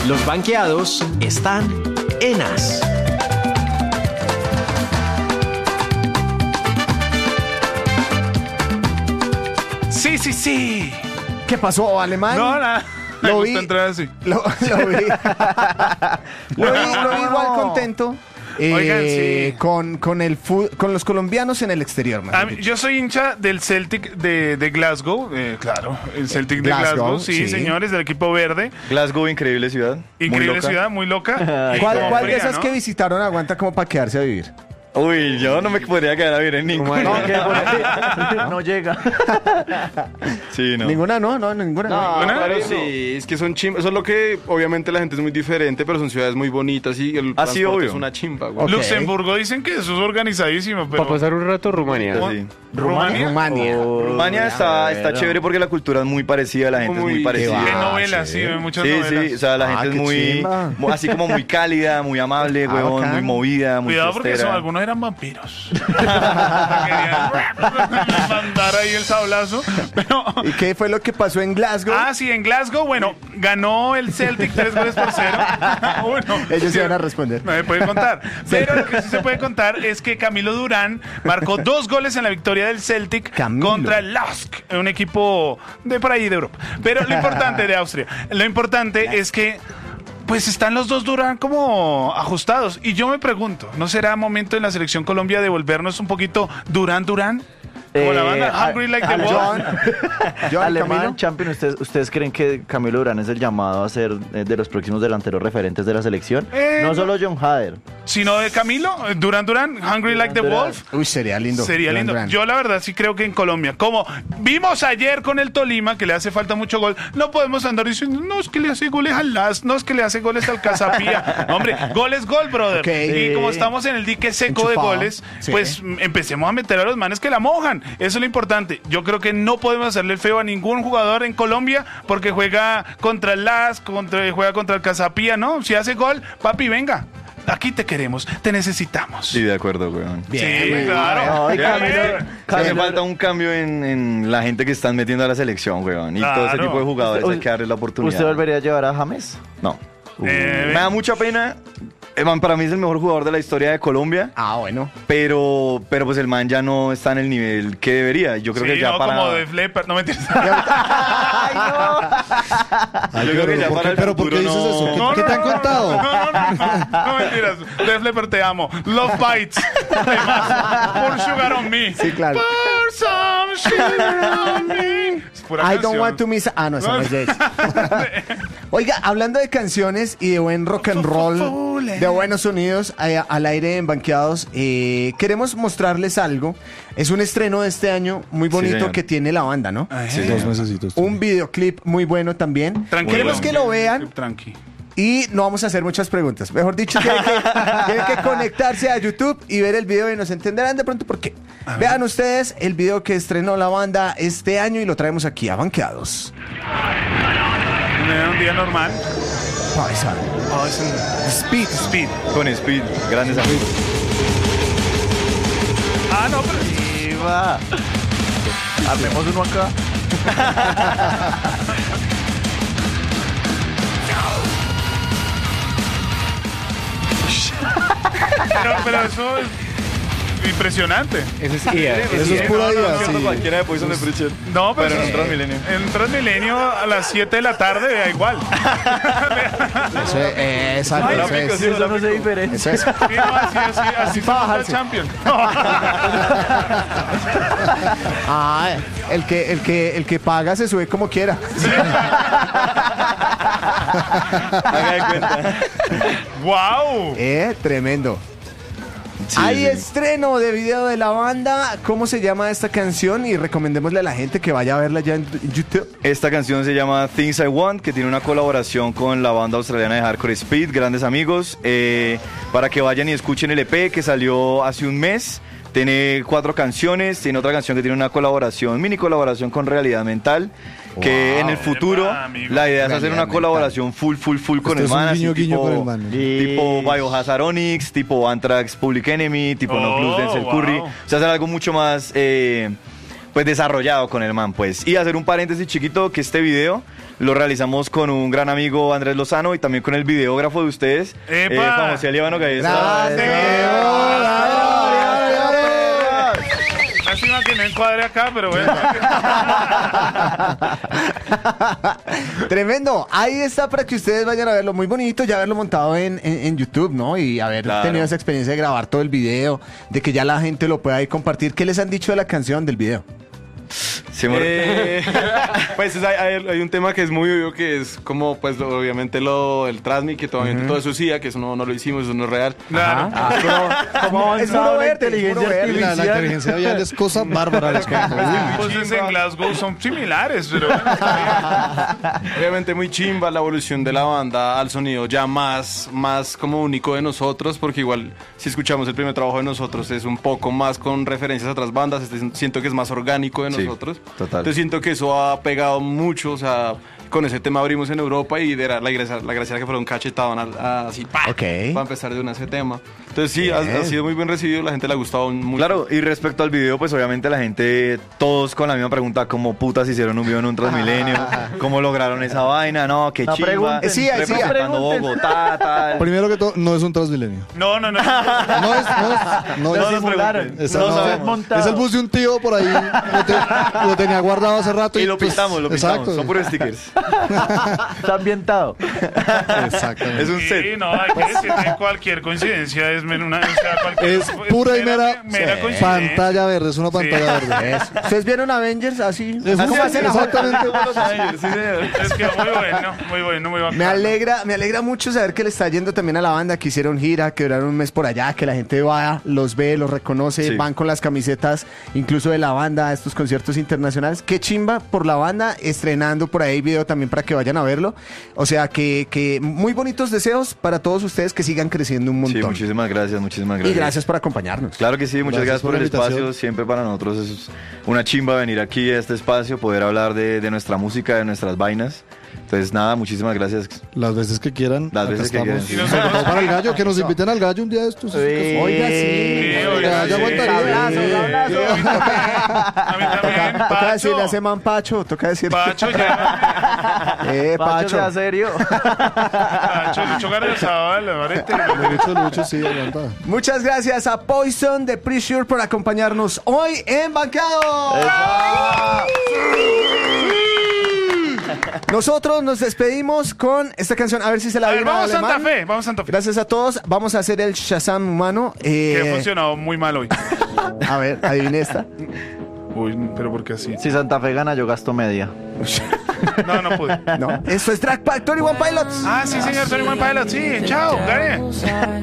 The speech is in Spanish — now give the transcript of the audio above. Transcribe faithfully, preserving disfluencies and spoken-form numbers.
Los banqueados están en As. Sí, sí, sí. ¿Qué pasó, Alemán? No, nada. Me Lo gusta vi. entrar así. Lo, lo vi. lo vi. Lo vi igual contento. eh, Oigan, sí. con, con, el fu- con los colombianos en el exterior, mejor A mí- dicho. yo soy hincha del Celtic de, de Glasgow, eh, claro, el Celtic de Glasgow, Glasgow, sí, sí. señores, del equipo verde. Glasgow, increíble ciudad. muy Increíble loca. ciudad, muy loca. y ¿Cuál, como cuál de fría, esas ¿no? que visitaron aguanta como para quedarse a vivir? Uy, yo no me podría quedar a vivir en ninguna. No, que por ahí no llega. Sí, no. Ninguna, no, no, ninguna. No, ¿Buena? claro, sí, es que son chimbas. Eso es lo que, obviamente, la gente es muy diferente, pero son ciudades muy bonitas y el Ah, sí, transporte obvio. es una chimba, güey. Ok. Luxemburgo dicen que eso es organizadísimo, pero... Para pasar un rato, Rumania. Sí. ¿Rumania? Rumania. Rumania está, está bueno. chévere porque la cultura es muy parecida, la gente Muy- es muy parecida. Qué En Ah, novelas, sí, sí. en muchas Sí, novelas. sí, o sea, la Ah, gente es qué muy, chimba. mu- así como muy cálida, muy amable, Ah, huevón, bacán. muy movida, muy Cuidado porque fiestera. son, algunos eran vampiros. Querían mandar ahí el sablazo. Pero... ¿Y qué fue lo que pasó en Glasgow? Ah, sí, en Glasgow, bueno, ganó el Celtic tres goles por cero. Bueno, Ellos sí, iban a responder. No me puede contar. Pero lo que sí se puede contar es que Camilo Durán marcó dos goles en la victoria del Celtic Camilo. contra el Lask, un equipo de por ahí de Europa. Pero lo importante de Austria, lo importante es que pues están los dos Durán como ajustados. Y yo me pregunto, ¿no será momento en la selección Colombia de volvernos un poquito Durán Durán? Como la banda Eh, Hungry Like the a- Wolf. John, John, Alemán, Camilo. Champion, ¿ustedes, ¿ustedes creen que Camilo Durán es el llamado a ser eh, de los próximos delanteros referentes de la selección? Eh, no solo John Hader. Sino de Camilo, Durán Durán, Hungry Like the Durán. Wolf. Uy, sería lindo. Sería Duran, lindo. Duran. Yo la verdad sí creo que en Colombia, como vimos ayer con el Tolima, que le hace falta mucho gol, no podemos andar diciendo, no, es que le hace goles al Las, no, es que le hace goles al Casapía. No, hombre, gol es gol, brother. Ok. Y Sí. como estamos en el dique seco Enchufado. de goles, Sí. pues mm, empecemos a meter a los manes que la mojan. Eso es lo importante. Yo creo que no podemos hacerle el feo a ningún jugador en Colombia porque juega contra el Las, contra, juega contra el Casapía, ¿no? Si hace gol, papi, venga. Aquí te queremos, te necesitamos. Sí, de acuerdo, weón. Bien, Sí, muy claro. Ay, Bien. Camilo- Hace Camilo- falta un cambio en, en la gente que están metiendo a la selección, weón. Y todo ese Claro. tipo de jugadores Usted- hay que darles la oportunidad. ¿Usted volvería a llevar a James? No. Eh, Me da mucha pena. El man para mí es el mejor jugador de la historia de Colombia, Ah, bueno. pero, pero pues el man ya no está en el nivel que debería. Yo creo Sí, que ya no, para... como de Leppard, no me entiendes. Ay, Yo creo que ya ¿por para qué- el pero ¿por qué futuro dices no- eso? ¿Qué, No, qué no, te han no, contado? No, no, no, no mentiras. Def Leppard, te amo. Love Bites. Temazo. Pour Sugar on Me. Sí, claro. Pour some sugar on me. Es pura I canción. don't want to miss... Ah, no, esa no es de Jess. Oiga, hablando de canciones y de buen rock and roll, de buenos sonidos eh, al aire en Banqueados, eh, queremos mostrarles algo. Es un estreno de este año muy bonito señor. que tiene la banda, ¿no? Ay, Dos mesecitos. Un videoclip muy bueno también. Tranquilo. Queremos que lo vean Tranqui. y no vamos a hacer muchas preguntas. Mejor dicho, tienen que, tienen que conectarse a YouTube y ver el video y nos entenderán de pronto por qué. Vean ustedes el video que estrenó la banda este año y lo traemos aquí a Banqueados. Un un día normal. Paisa. Oh, es un Speed. speed. Con Speed, grandes amigos. Ah, no, pero... Iba. Armemos uno acá. Pero, pero eso es impresionante. Eso es I A. Eso es Sí, pura no, no, I A, no, sí. no, Cualquiera de Poison de Preacher. No, pero, Pero en sí, Transmilenio. En Transmilenio a las siete de la tarde, da igual. Eso es, eh, exacto, Ay, eso pico, es. sí, Eso no se diferencia. Eso es. Sí, no, así, así, así para somos bajarse. la Champions. Ah, el que, el que, el que paga se sube como quiera. Haga de cuenta. ¡Wow! Eh, tremendo. Sí, Hay sí. estreno de video de la banda. ¿Cómo se llama esta canción? Y recomendémosle a la gente que vaya a verla ya en YouTube. Esta canción se llama Things I Want, que tiene una colaboración con la banda australiana de Hardcore Speed, grandes amigos, eh, para que vayan y escuchen el E P que salió hace un mes. Tiene cuatro canciones, tiene otra canción que tiene una colaboración, mini colaboración con Realidad Mental, que Wow. en el futuro Epa, amigo. la idea es hacer Realidad una colaboración full, full, full con Esto el es un man, así guiño, guiño tipo, con el man. tipo Biohazard Onyx, tipo Anthrax Public Enemy, tipo No Oh, Blues Denzel wow. Curry. O sea, hacer algo mucho más... eh, pues desarrollado con el man, pues. Y hacer un paréntesis chiquito, que este video lo realizamos con un gran amigo Andrés Lozano y también con el videógrafo de ustedes, ¡Epa! eh, famoso Líbano, que ahí está. Lástima que no encuadre acá, pero bueno. Tremendo. Ahí está para que ustedes vayan a verlo. Muy bonito ya haberlo montado en, en, en YouTube, ¿no? Y haber Claro. tenido esa experiencia de grabar todo el video, de que ya la gente lo pueda ahí compartir. ¿Qué les han dicho de la canción, del video? Sí, amor. Eh, pues es- hay, hay un tema que es muy obvio, que es como, pues, lo- obviamente lo el Transmi, que todavía todo eso sí, que eso no, no lo hicimos, eso no es real. Claro. ¿Cómo Es puro avanzado la verde, es puro inteligencia verde. La, la artificial? inteligencia vial es cosa bárbara. Los que Las voces en Glasgow son similares, pero bueno, está bien. Obviamente muy chimba la evolución de la banda al sonido ya más, más como único de nosotros, porque igual si escuchamos el primer trabajo de nosotros es un poco más con referencias a otras bandas, este siento que es más orgánico de Sí, nosotros. total. Entonces siento que eso ha pegado mucho, o sea, con ese tema abrimos en Europa y era la gracia, la gracia era que fuera un cachetado a- así, ¡pa! Ok. Para empezar de una ese tema. Entonces sí, ha, Bien. ha sido muy bien recibido, la gente le ha gustado mucho. Claro, y respecto al video, pues obviamente la gente, todos con la misma pregunta, ¿cómo putas hicieron un video en un Transmilenio? ¿Cómo lograron esa vaina? No, qué No chimba. pregunten. Sí, ahí sí, Representando pregunten. Bogotá, tal. Primero que todo, no es un Transmilenio. No, no, no. No es, no es, no Lo es, simularon. esa No no- sabes montado. es el bus de un tío por ahí. Lo, te- lo tenía guardado hace rato. Y lo pues, pintamos, lo pintamos. Exacto. Son puros stickers. Está ambientado. Exactamente. Es un Sí, set. no, hay que decir que cualquier coincidencia es men- una, o sea, cualquier- Es pura y mera, mera Sí. coincidencia. pantalla verde, es una pantalla Sí. verde. Eso. ¿Ustedes vieron Avengers así? Es ¿Cómo un- hacen ahora? exactamente. Es que muy bueno, muy bueno, muy bacano. Me alegra, me alegra mucho saber que le está yendo también a la banda, que hicieron gira, que duraron un mes por allá, que la gente va, los ve, los reconoce, Sí. van con las camisetas incluso de la banda a estos conciertos internacionales. Qué chimba por la banda, estrenando por ahí video también para que vayan a verlo. O sea que, que muy bonitos deseos para todos ustedes, que sigan creciendo un Sí, montón. muchísimas gracias, muchísimas Y gracias. gracias por acompañarnos. Claro que sí, muchas Gracias gracias, por por, la el espacio. invitación. Siempre para nosotros es una chimba venir aquí a este espacio, poder hablar de, de nuestra música, de nuestras vainas. Entonces, nada, muchísimas gracias. Las veces que quieran. Las acá veces que estamos. Y quieran. nosotros- Sobre todo para el gallo, que nos inviten al gallo un día de estos. Sí. Oiga, sí. Sí, Ya, oiga, ya sí. aguantaría. Abrazo, Sí. abrazo. A mí también, Toca Pacho. decirle a ese man Pacho, toca decirle. Pacho, ya. Eh, Pacho, Pacho. sea serio. Pacho, Lucho García, Lorete. Lucho, Lucho, sí, aguanta. Muchas gracias a Poison de Pressure por acompañarnos hoy en Banqueados. Nosotros nos despedimos con esta canción, a ver si se la A ver, adivina vamos a Alemán. Santa Fe, vamos a Santa Fe. Gracias a todos. Vamos a hacer el Shazam humano. Que Eh, ha funcionado muy mal hoy. a ver, adivine esta. Uy, pero ¿por qué así? Si Santa Fe gana, yo gasto media. No, no pude. No, esto es Track Pack, Tony One Pilots. Ah, sí, señor, Tony One Pilot, sí, chao, gané.